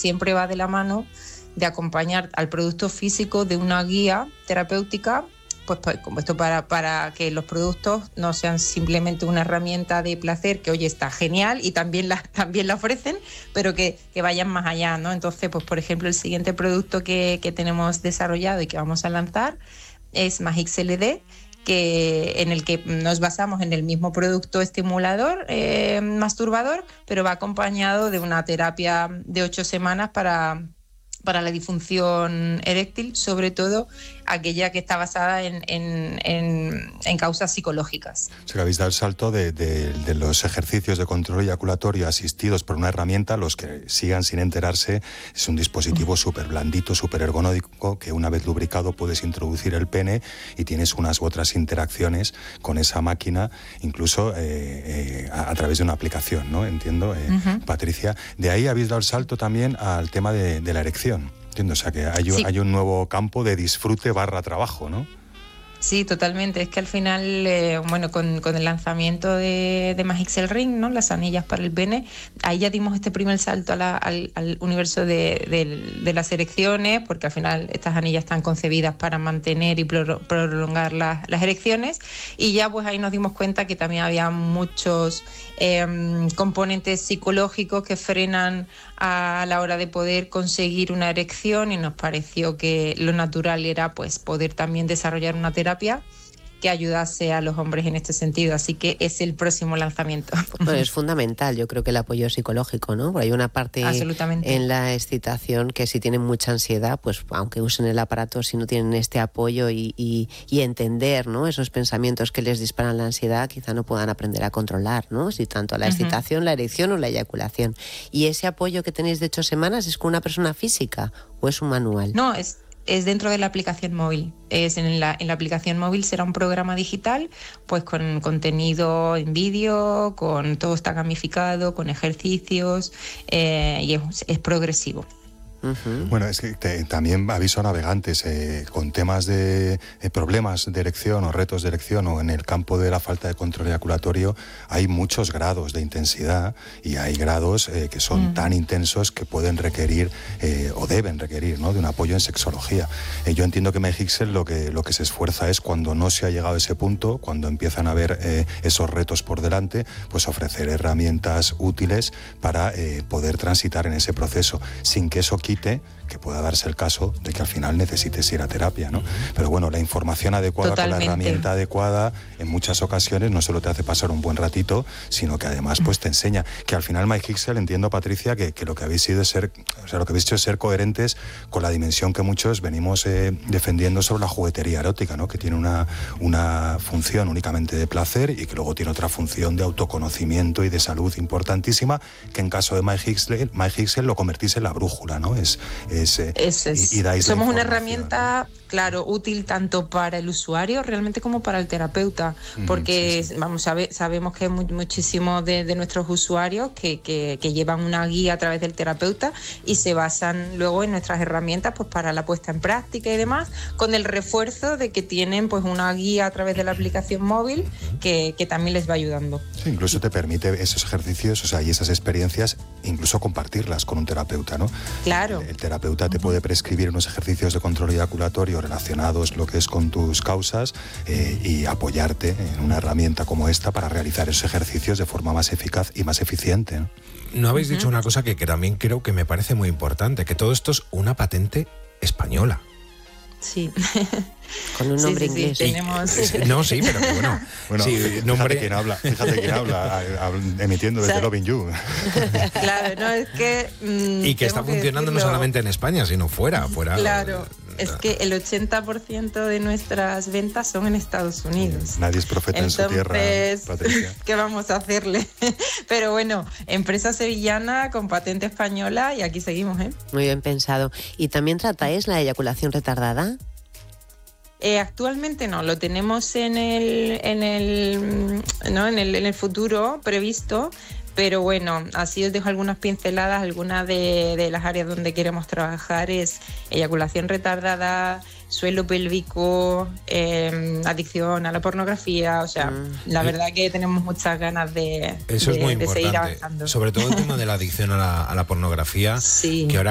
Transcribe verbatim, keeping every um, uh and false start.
siempre va de la mano de acompañar al producto físico de una guía terapéutica, pues, pues como esto para, para que los productos no sean simplemente una herramienta de placer que, oye, está genial y también la, también la ofrecen, pero que, que vayan más allá, ¿no? Entonces, pues por ejemplo, el siguiente producto que, que tenemos desarrollado y que vamos a lanzar es Magix L D, que, en el que nos basamos en el mismo producto estimulador, eh, masturbador, pero va acompañado de una terapia de ocho semanas para... para la disfunción eréctil, sobre todo aquella que está basada en, en, en, en causas psicológicas. O sea, que habéis dado el salto de, de, de los ejercicios de control eyaculatorio asistidos por una herramienta, los que sigan sin enterarse, es un dispositivo súper blandito, súper ergonómico, que una vez lubricado puedes introducir el pene y tienes unas u otras interacciones con esa máquina, incluso eh, eh, a, a través de una aplicación, ¿no? Entiendo, eh, uh-huh. Patricia. De ahí habéis dado el salto también al tema de, de la erección. Entiendo, o sea que hay, sí. hay un nuevo campo de disfrute barra trabajo, ¿no? Sí, totalmente. Es que al final, eh, bueno, con, con el lanzamiento de, de Magix el Ring, ¿no? Las anillas para el pene, ahí ya dimos este primer salto a la, al, al universo de, de, de las erecciones, porque al final estas anillas están concebidas para mantener y prolongar las, las erecciones, y ya pues ahí nos dimos cuenta que también había muchos eh, componentes psicológicos que frenan a la hora de poder conseguir una erección, y nos pareció que lo natural era pues poder también desarrollar una terapia que ayudase a los hombres en este sentido, así que es el próximo lanzamiento. Bueno, es fundamental, yo creo que el apoyo psicológico, ¿no? Porque hay una parte en la excitación que si tienen mucha ansiedad, pues aunque usen el aparato, si no tienen este apoyo y, y, y entender, ¿no? Esos pensamientos que les disparan la ansiedad, quizá no puedan aprender a controlar, ¿no? Si tanto la excitación, uh-huh. la erección o la eyaculación. ¿Y ese apoyo que tenéis de ocho semanas es con una persona física o es un manual? No, es... es dentro de la aplicación móvil. Es en la, en la aplicación móvil será un programa digital, pues con contenido en vídeo, con todo está gamificado, con ejercicios, eh, y es, es progresivo. Uh-huh. Bueno, es que te, también aviso a navegantes eh, con temas de eh, problemas de erección o retos de erección, o en el campo de la falta de control eyaculatorio, hay muchos grados de intensidad, y hay grados eh, que son uh-huh. tan intensos que pueden requerir eh, o deben requerir, ¿no? de un apoyo en sexología. Eh, yo entiendo que Magixel lo que, lo que se esfuerza es, cuando no se ha llegado a ese punto, cuando empiezan a haber eh, esos retos por delante, pues ofrecer herramientas útiles para eh, poder transitar en ese proceso, sin que eso quite que pueda darse el caso de que al final necesites ir a terapia, ¿no? Pero bueno, la información adecuada Totalmente. Con la herramienta adecuada en muchas ocasiones no solo te hace pasar un buen ratito, sino que además pues te enseña. Que al final Magixel, entiendo, Patricia, que, que lo que habéis sido es ser, o sea, lo que habéis hecho es ser coherentes con la dimensión que muchos venimos eh, defendiendo sobre la juguetería erótica, ¿no? Que tiene una, una función únicamente de placer y que luego tiene otra función de autoconocimiento y de salud importantísima, que en caso de Magixel, Magixel lo convertís en la brújula, ¿no? Es Es, eh, es, es. Y, y dais Somos una herramienta, claro, útil tanto para el usuario realmente como para el terapeuta, porque sí, sí. vamos sabe, sabemos que hay muy, muchísimos de, de nuestros usuarios que, que, que llevan una guía a través del terapeuta y se basan luego en nuestras herramientas pues para la puesta en práctica y demás, con el refuerzo de que tienen pues una guía a través de la aplicación móvil que, que también les va ayudando. Sí, incluso te permite esos ejercicios, o sea, y esas experiencias, incluso compartirlas con un terapeuta, ¿no? Claro. El, el terapeuta te puede prescribir unos ejercicios de control eyaculatorio relacionados lo que es con tus causas eh, y apoyarte en una herramienta como esta para realizar esos ejercicios de forma más eficaz y más eficiente, ¿no? No habéis uh-huh. dicho una cosa que, que también creo que me parece muy importante, que todo esto es una patente española. Sí. Con un nombre sí, sí, inglés. Sí, tenemos... No, sí, pero que bueno. Bueno, sí, fíjate nombre... quién habla, fíjate quién habla, emitiendo desde Loving You. Claro, no, es que... Mmm, y que está funcionando que no solamente en España, sino fuera, fuera. Claro, es que el ochenta por ciento de nuestras ventas son en Estados Unidos. Nadie es profeta Entonces, en su tierra, Patricia. ¿Qué vamos a hacerle? Pero bueno, empresa sevillana con patente española y aquí seguimos, ¿eh? Muy bien pensado. ¿Y también tratáis la eyaculación retardada? Eh, actualmente no, lo tenemos en el, en el, ¿no? en el, en el futuro previsto, pero bueno, así os dejo algunas pinceladas. Algunas de, de las áreas donde queremos trabajar es eyaculación retardada, suelo pélvico, eh, adicción a la pornografía, o sea, mm. la verdad que tenemos muchas ganas de, Eso de, es muy de importante. seguir avanzando. Sobre todo el tema de la adicción a la, a la pornografía, sí. que ahora